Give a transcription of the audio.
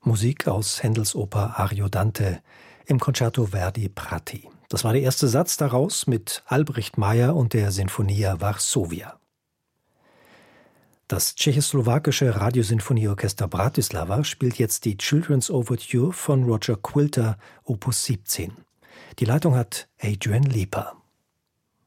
Musik aus Händels Oper Ariodante im Concerto Verdi Prati. Das war der erste Satz daraus mit Albrecht Meyer und der Sinfonia Varsovia. Das tschechoslowakische Radiosinfonieorchester Bratislava spielt jetzt die Children's Overture von Roger Quilter, Opus 17. Die Leitung hat Adrian Leeper.